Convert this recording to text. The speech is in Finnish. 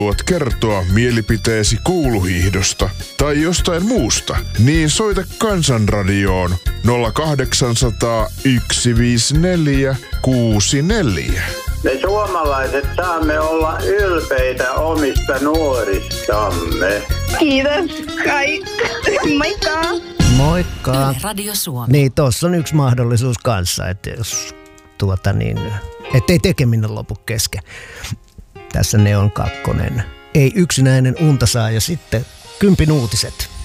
Haluat kertoa mielipiteesi kouluhiihdosta tai jostain muusta, niin soita Kansanradioon 0800 154 64. Me suomalaiset saamme olla ylpeitä omista nuoristamme. Kiitos. Kai. Moikka. Moikka. Radio Suomi. Niin, tossa on yksi mahdollisuus kanssa, että jos ettei tekeminen lopu kesken. Tässä Neon 2. Ei yksinäinen unta saa ja sitten 10 uutiset.